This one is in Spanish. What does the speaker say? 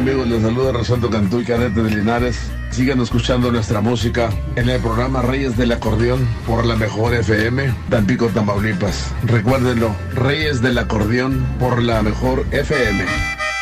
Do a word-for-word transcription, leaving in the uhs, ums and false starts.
amigos? Les saluda Rosendo Cantú y Cadete de Linares. Sigan escuchando nuestra música en el programa Reyes del Acordeón por la Mejor F M, Tampico, Tamaulipas. Recuérdenlo, Reyes del Acordeón por la Mejor F M.